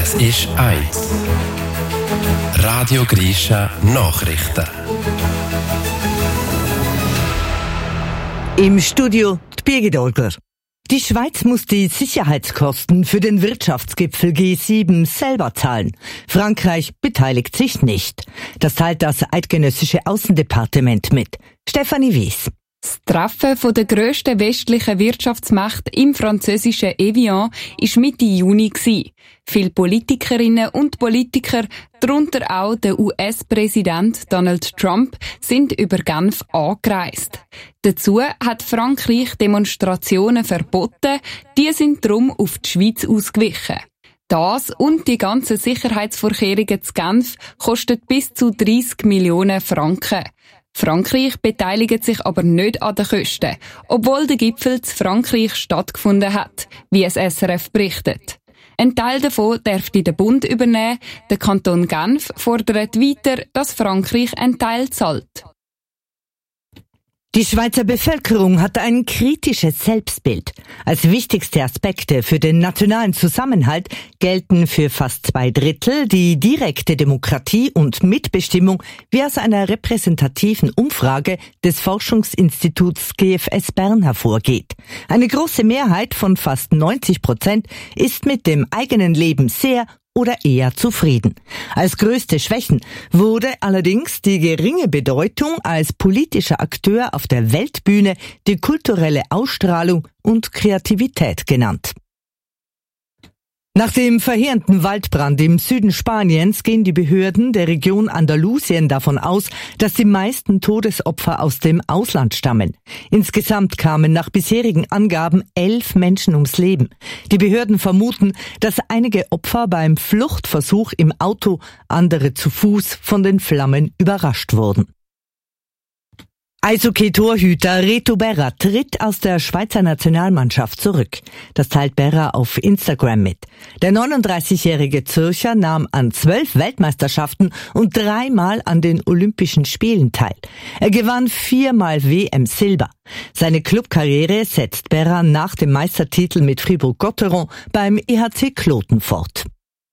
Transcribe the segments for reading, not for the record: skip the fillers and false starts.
Es ist 1. Radio Grisha Nachrichten. Im Studio die Birgit Olger. Die Schweiz muss die Sicherheitskosten für den Wirtschaftsgipfel G7 selber zahlen. Frankreich beteiligt sich nicht. Das teilt das eidgenössische Außendepartement mit. Stefanie Wies. Das Treffen der grössten westlichen Wirtschaftsmächte im französischen Evian war Mitte Juni. Viele Politikerinnen und Politiker, darunter auch der US-Präsident Donald Trump, sind über Genf angereist. Dazu hat Frankreich Demonstrationen verboten, die sind darum auf die Schweiz ausgewichen. Das und die ganzen Sicherheitsvorkehrungen zu Genf kostet bis zu 30 Millionen Franken. Frankreich beteiligt sich aber nicht an den Kosten, obwohl der Gipfel zu Frankreich stattgefunden hat, wie es SRF berichtet. Ein Teil davon darf der Bund übernehmen, der Kanton Genf fordert weiter, dass Frankreich einen Teil zahlt. Die Schweizer Bevölkerung hat ein kritisches Selbstbild. Als wichtigste Aspekte für den nationalen Zusammenhalt gelten für fast 2/3 die direkte Demokratie und Mitbestimmung, wie aus einer repräsentativen Umfrage des Forschungsinstituts GFS Bern hervorgeht. Eine große Mehrheit von fast 90% ist mit dem eigenen Leben sehr oder eher zufrieden. Als größte Schwächen wurde allerdings die geringe Bedeutung als politischer Akteur auf der Weltbühne, die kulturelle Ausstrahlung und Kreativität genannt. Nach dem verheerenden Waldbrand im Süden Spaniens gehen die Behörden der Region Andalusien davon aus, dass die meisten Todesopfer aus dem Ausland stammen. Insgesamt kamen nach bisherigen Angaben 11 Menschen ums Leben. Die Behörden vermuten, dass einige Opfer beim Fluchtversuch im Auto, andere zu Fuß von den Flammen überrascht wurden. Eishockey-Torhüter Reto Berra tritt aus der Schweizer Nationalmannschaft zurück. Das teilt Berra auf Instagram mit. Der 39-jährige Zürcher nahm an 12 Weltmeisterschaften und 3-mal an den Olympischen Spielen teil. Er gewann 4-mal WM-Silber. Seine Clubkarriere setzt Berra nach dem Meistertitel mit Fribourg-Gotteron beim EHC Kloten fort.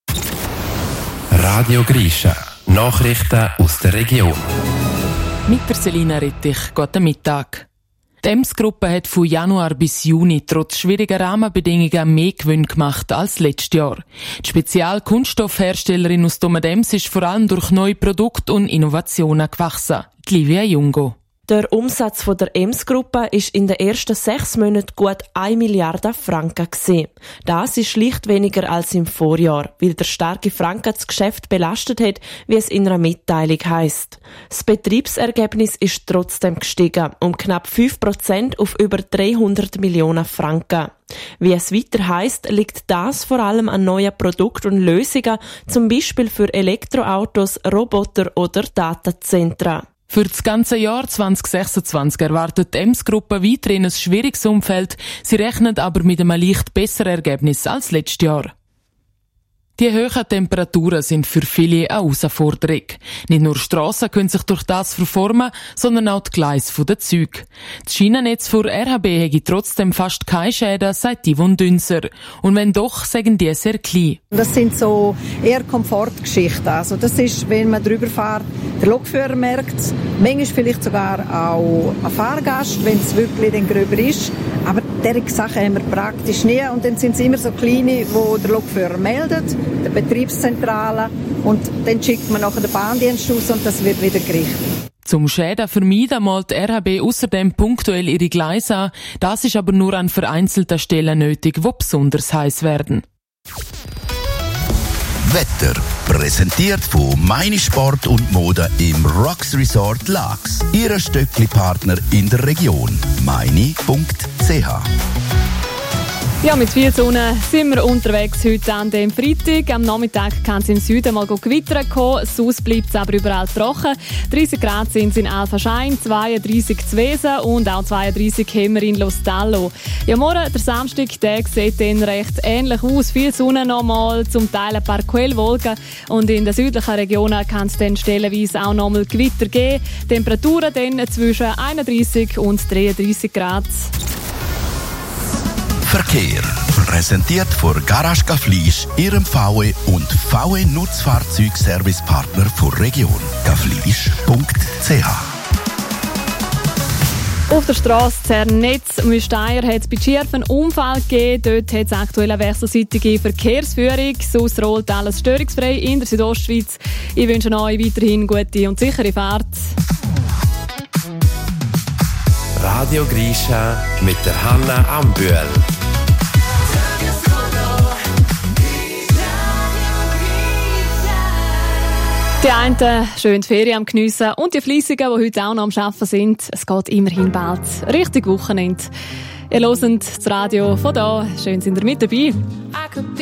Radio Grisha Nachrichten aus der Region. Mit der Selina Rettich, guten Mittag. Die EMS-Gruppe hat von Januar bis Juni trotz schwieriger Rahmenbedingungen mehr Gewinn gemacht als letztes Jahr. Die Spezialkunststoffherstellerin aus Domadems ist vor allem durch neue Produkte und Innovationen gewachsen. Die Livia Jungo. Der Umsatz der EMS-Gruppe ist in den ersten 6 Monaten gut 1 Milliarde Franken gewesen. Das ist leicht weniger als im Vorjahr, weil der starke Franken das Geschäft belastet hat, wie es in einer Mitteilung heisst. Das Betriebsergebnis ist trotzdem gestiegen, um knapp 5% auf über 300 Millionen Franken. Wie es weiter heisst, liegt das vor allem an neuen Produkten und Lösungen, zum Beispiel für Elektroautos, Roboter oder Datenzentren. Für das ganze Jahr 2026 erwartet die EMS-Gruppe weiterhin ein schwieriges Umfeld. Sie rechnet aber mit einem leicht besseren Ergebnis als letztes Jahr. Die hohen Temperaturen sind für viele eine Herausforderung. Nicht nur Strassen können sich durch das verformen, sondern auch die Gleise der Züge. Das Schienennetz für RHB hätte trotzdem fast keine Schäden, sagt Yvonne Dünser. Und wenn doch, sagen die sehr klein. Das sind so eher Komfortgeschichten. Also das ist, wenn man drüber fährt, der Lokführer merkt es, manchmal vielleicht sogar auch ein Fahrgast, wenn es wirklich dann gröber ist. Aber diese Sachen haben wir praktisch nie. Und dann sind es immer so kleine, wo der Lokführer meldet, der Betriebszentrale, und dann schickt man nachher den Bahndienst aus und das wird wieder gerichtet. Zum Schäden vermeiden malt RHB außerdem punktuell ihre Gleise an. Das ist aber nur an vereinzelten Stellen nötig, die besonders heiß werden. Wetter präsentiert von Meine Sport und Mode im Rocks Resort Laax. Ihr Stöckli-Partner in der Region. meini.ch. Ja, mit viel Sonne sind wir unterwegs heute an dem Freitag. Am Nachmittag kann es im Süden mal gewittern kommen, sonst bleibt es aber überall trocken. 30 Grad sind es in Alphaschein, 32 zu Wesen und auch 32 haben wir in Lostallo. Ja, morgen, der Samstag, der sieht dann recht ähnlich aus. Viel Sonne nochmal, zum Teil ein paar Quellwolken, und in den südlichen Regionen kann es dann stellenweise auch nochmal Gewitter geben. Temperaturen dann zwischen 31 und 33 Grad. Verkehr. Präsentiert von Garage Gaflisch, Ihrem VW und VW Nutzfahrzeugservicepartner der Region. gaflisch.ch. Auf der Strasse Zernetz-Müsteier hat es bei Schierf einen Unfall gegeben. Dort hat es aktuell eine wechselseitige Verkehrsführung. Sonst rollt alles störungsfrei in der Südostschweiz. Ich wünsche euch weiterhin gute und sichere Fahrt. Radio Grisha mit der Hanna Ambühl. Die einen schön die Ferien am Geniessen und die Fleissigen, die heute auch noch am Arbeiten sind. Es geht immerhin bald Richtung Wochenende. Ihr hört das Radio von da. Schön sind ihr mit dabei.